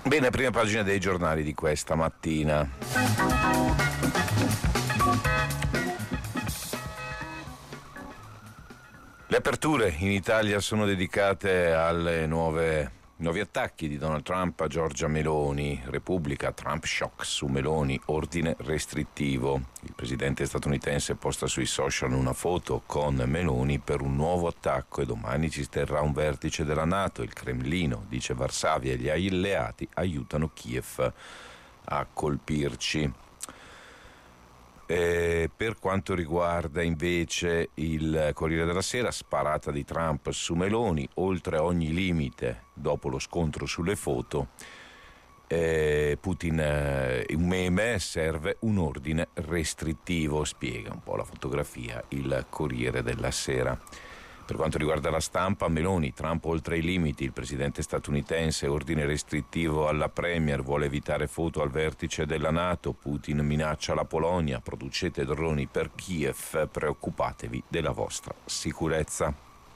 Bene, prima pagina dei giornali di questa mattina. Le aperture in Italia sono dedicate alle nuovi attacchi di Donald Trump a Giorgia Meloni. Repubblica, Trump shock su Meloni, ordine restrittivo. Il presidente statunitense posta sui social una foto con Meloni per un nuovo attacco e domani ci terrà un vertice della NATO. Il Cremlino, dice Varsavia, e gli alleati aiutano Kiev a colpirci. Per quanto riguarda invece il Corriere della Sera, sparata di Trump su Meloni, oltre ogni limite dopo lo scontro sulle foto. Putin, un meme, serve un ordine restrittivo, spiega un po' la fotografia il Corriere della Sera. Per quanto riguarda la stampa, Meloni, Trump oltre i limiti, il presidente statunitense, ordine restrittivo alla premier, vuole evitare foto al vertice della NATO, Putin minaccia la Polonia, producete droni per Kiev, preoccupatevi della vostra sicurezza.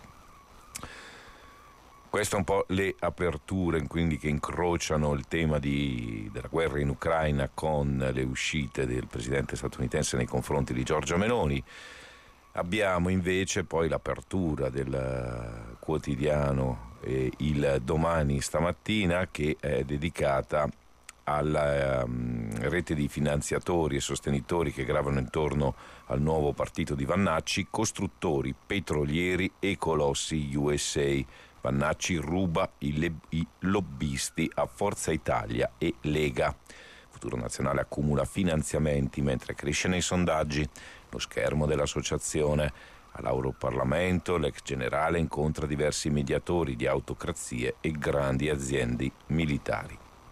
Queste un po' le aperture, quindi, che incrociano il tema della guerra in Ucraina con le uscite del presidente statunitense nei confronti di Giorgia Meloni. Abbiamo invece poi l'apertura del quotidiano Il Domani stamattina, che è dedicata alla rete di finanziatori e sostenitori che gravano intorno al nuovo partito di Vannacci, costruttori, petrolieri e colossi USA. Vannacci ruba i lobbisti a Forza Italia e Lega. Futuro Nazionale accumula finanziamenti mentre cresce nei sondaggi. Lo schermo dell'associazione all'Europarlamento, l'ex generale incontra diversi mediatori di autocrazie e grandi aziende militari.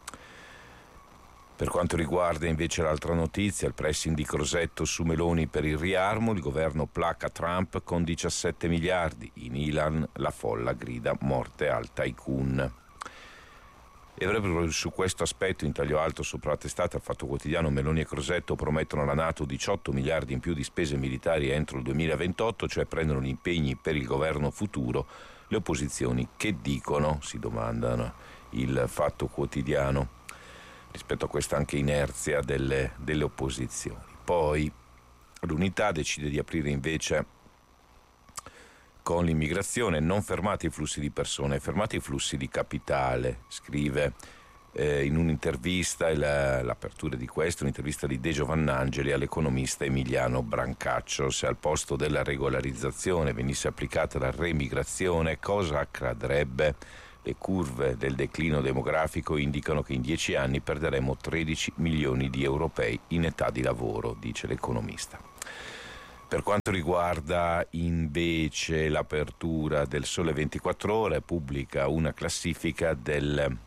Per quanto riguarda invece l'altra notizia, il pressing di Crosetto su Meloni per il riarmo, il governo placa Trump con 17 miliardi, in Iran la folla grida morte al tycoon. E proprio su questo aspetto, in taglio alto sopra la testata, il Fatto Quotidiano, Meloni e Crosetto promettono alla NATO 18 miliardi in più di spese militari entro il 2028, cioè prendono gli impegni per il governo futuro. Le opposizioni che dicono, si domandano il Fatto Quotidiano, rispetto a questa anche inerzia delle opposizioni. Poi l'Unità decide di aprire invece con l'immigrazione, non fermati i flussi di persone, fermati i flussi di capitale, scrive in un'intervista, l'apertura di questo, un'intervista di De Giovannangeli all'economista Emiliano Brancaccio. Se al posto della regolarizzazione venisse applicata la remigrazione, cosa accadrebbe? Le curve del declino demografico indicano che in 10 anni perderemo 13 milioni di europei in età di lavoro, dice l'economista. Per quanto riguarda invece l'apertura del Sole 24 Ore, pubblica una classifica del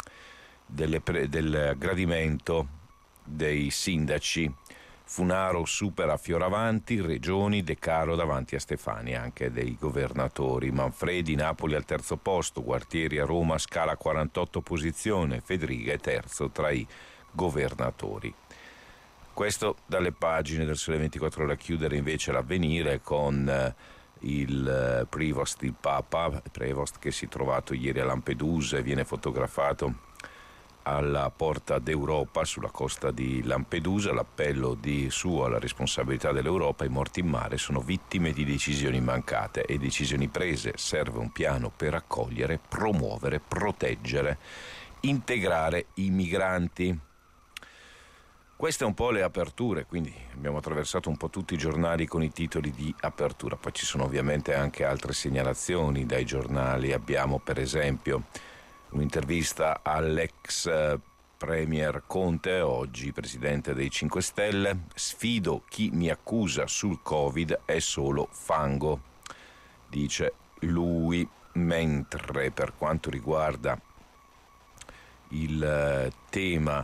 gradimento dei sindaci. Funaro supera Fioravanti, Regioni, De Caro davanti a Stefani, anche dei governatori. Manfredi, Napoli al terzo posto, Gualtieri a Roma scala 48 posizione, Fedriga è terzo tra i governatori. Questo dalle pagine del Sole 24 Ore. A chiudere invece l'Avvenire con il Prevost, il Papa Prevost, che si è trovato ieri a Lampedusa e viene fotografato alla Porta d'Europa sulla costa di Lampedusa. L'appello suo alla responsabilità dell'Europa: i morti in mare sono vittime di decisioni mancate e decisioni prese. Serve un piano per accogliere, promuovere, proteggere, integrare i migranti. Queste un po' le aperture, quindi abbiamo attraversato un po' tutti i giornali con i titoli di apertura. Poi ci sono ovviamente anche altre segnalazioni dai giornali. Abbiamo per esempio un'intervista all'ex premier Conte, oggi presidente dei 5 Stelle. Sfido chi mi accusa sul Covid, è solo fango, dice lui. Mentre per quanto riguarda il tema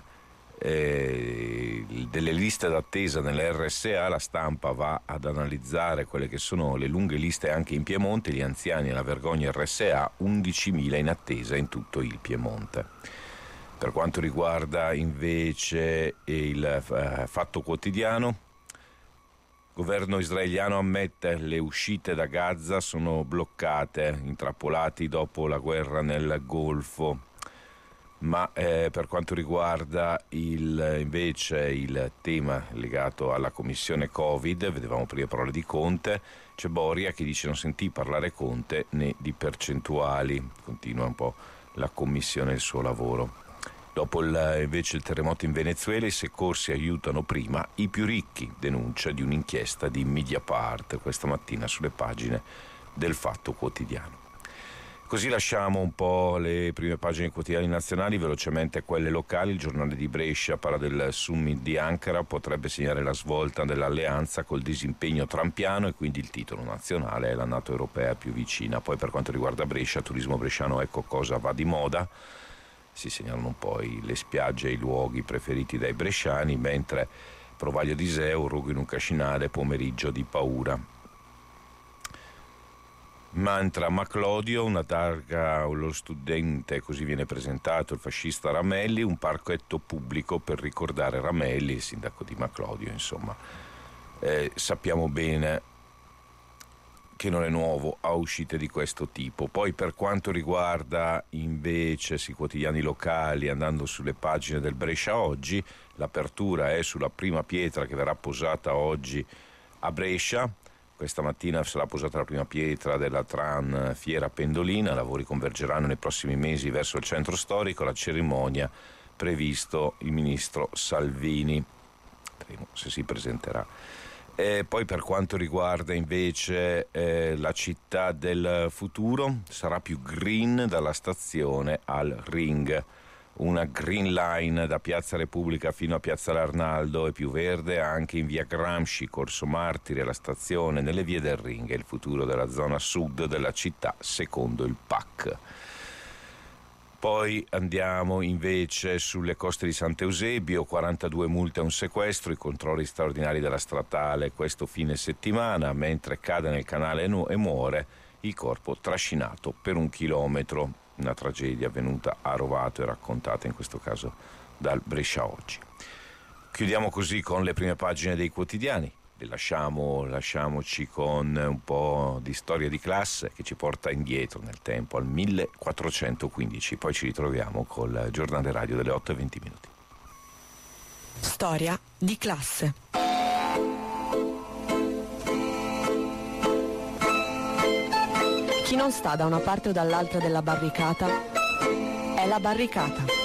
delle liste d'attesa nelle RSA, la Stampa va ad analizzare quelle che sono le lunghe liste anche in Piemonte. Gli anziani e la vergogna RSA, 11.000 in attesa in tutto il Piemonte. Per quanto riguarda invece il Fatto Quotidiano, governo israeliano ammette le uscite da Gaza sono bloccate, intrappolati dopo la guerra nel Golfo. Ma per quanto riguarda invece il tema legato alla commissione Covid, vedevamo prima parole di Conte, c'è Boria che dice non sentì parlare Conte né di percentuali, continua un po' la commissione e il suo lavoro. Dopo invece il terremoto in Venezuela, i soccorsi aiutano prima i più ricchi, denuncia di un'inchiesta di Mediapart questa mattina sulle pagine del Fatto Quotidiano. Così lasciamo un po' le prime pagine quotidiani nazionali, velocemente quelle locali. Il giornale di Brescia parla del summit di Ankara, potrebbe segnare la svolta dell'alleanza col disimpegno trampiano e quindi il titolo nazionale è la NATO europea più vicina. Poi per quanto riguarda Brescia, turismo bresciano, ecco cosa va di moda. Si segnalano un po' le spiagge e i luoghi preferiti dai bresciani, mentre Provaglio di Iseo, rogo in un cascinale, pomeriggio di paura. Mantra Maclodio, una targa allo studente, così viene presentato il fascista Ramelli, un parchetto pubblico per ricordare Ramelli, il sindaco di Maclodio, insomma. Sappiamo bene che non è nuovo a uscite di questo tipo. Poi per quanto riguarda invece i quotidiani locali, andando sulle pagine del Brescia Oggi, l'apertura è sulla prima pietra che verrà posata oggi a Brescia. Questa mattina sarà posata la prima pietra della tram Fiera Pendolina, lavori convergeranno nei prossimi mesi verso il centro storico, la cerimonia previsto il ministro Salvini, vedremo se si presenterà. Poi per quanto riguarda invece la città del futuro, sarà più green dalla stazione al ring. Una green line da Piazza Repubblica fino a Piazza Arnaldo e più verde anche in via Gramsci, Corso Martiri, alla stazione, nelle vie del ring. È il futuro della zona sud della città secondo il PAC. Poi andiamo invece sulle coste di Sant'Eusebio, 42 multe a un sequestro, i controlli straordinari della statale questo fine settimana, mentre cade nel canale e muore il corpo trascinato per 1 chilometro. Una tragedia avvenuta a Rovato e raccontata in questo caso dal Brescia Oggi. Chiudiamo così con le prime pagine dei quotidiani. Lasciamoci con un po' di storia di classe che ci porta indietro nel tempo al 1415. Poi ci ritroviamo col giornale radio delle 8:20. Storia di classe. Chi non sta da una parte o dall'altra della barricata è la barricata.